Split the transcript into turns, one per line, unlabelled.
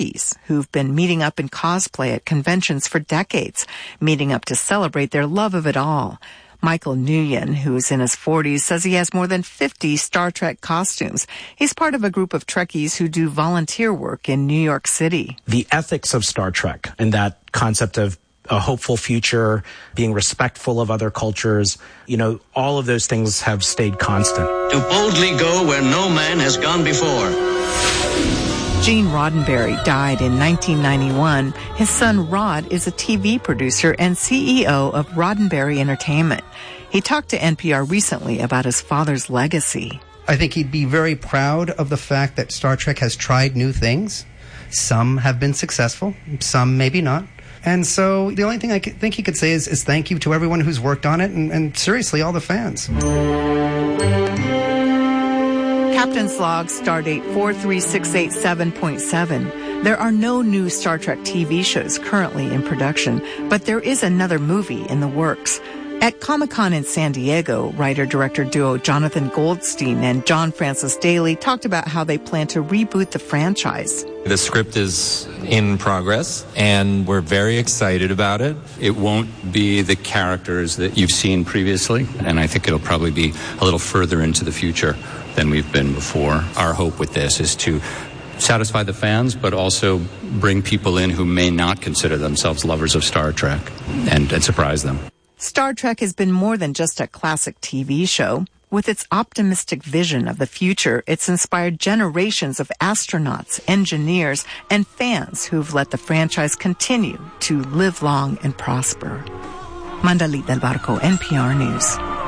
Trekkies who've been meeting up in cosplay at conventions for decades, meeting up to celebrate their love of it all. Michael Nguyen, who's in his 40s, says he has more than 50 Star Trek costumes. He's part of a group of Trekkies who do volunteer work in New York City.
The ethics of Star Trek and that concept of a hopeful future, being respectful of other cultures, all of those things have stayed constant.
To boldly go where no man has gone before.
Gene Roddenberry died in 1991. His son Rod is a TV producer and CEO of Roddenberry Entertainment. He talked to NPR recently about his father's legacy.
I think he'd be very proud of the fact that Star Trek has tried new things. Some have been successful, some maybe not. And so the only thing I think he could say is thank you to everyone who's worked on it and seriously, all the fans.
Captain's Log, Stardate 43687.7. There are no new Star Trek TV shows currently in production, but there is another movie in the works. At Comic-Con in San Diego, writer-director duo Jonathan Goldstein and John Francis Daley talked about how they plan to reboot the franchise.
The script is in progress, and we're very excited about it.
It won't be the characters that you've seen previously, and I think it'll probably be a little further into the future than we've been before. Our hope with this is to satisfy the fans, but also bring people in who may not consider themselves lovers of Star Trek and surprise them.
Star Trek has been more than just a classic TV show. With its optimistic vision of the future, it's inspired generations of astronauts, engineers, and fans who've let the franchise continue to live long and prosper. Mandalit Del Barco, NPR News.